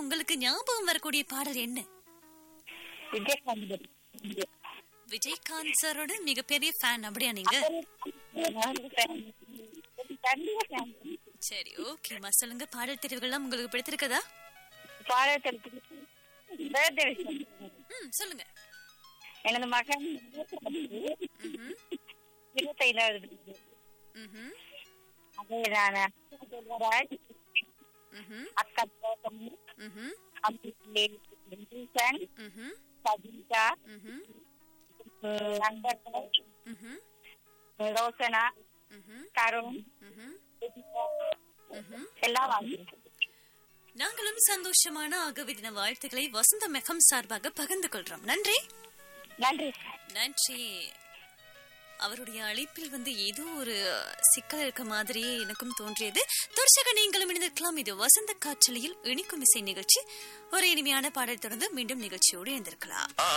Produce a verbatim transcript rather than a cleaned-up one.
உங்களுக்கு ஞாபகம் வரக்கூடிய பாடல் என்ன? விஜயகாந்த் விஜயகாந்த் சாரோட மிகப்பெரிய ஃபேன் அப்படியா நீங்க? சரி, ஓகேமா. சொல்லுங்க, பாடல் தெரிவுகள்லாம் உங்களுக்கு பிடித்திருக்கதா? பாடல் ம், சொல்லுங்க. எனது மகன் இருபத்தைந்தாவது அக்கா சஜிதா ரோசனா கருண் எல்லாம் நாங்களும் சந்தோஷமான ஆகவே தின வாழ்த்துக்களை வசந்த மெகம் சார்பாக பகிர்ந்து கொள்றோம். நன்றி நன்றி நன்றி. அவருடைய அழைப்பில் வந்து ஏதோ ஒரு சிக்கல் இருக்க மாதிரியே எனக்கும் தோன்றியது. தொடர்ச்சியாக நீங்களும் இணைந்திருக்கலாம். இது வசந்த காற்றலையில் இனிக்கும் இசை நிகழ்ச்சி. ஒரு இனிமையான பாடல் தொடர்ந்து மீண்டும் நிகழ்ச்சியோடு இணைந்திருக்கலாம்.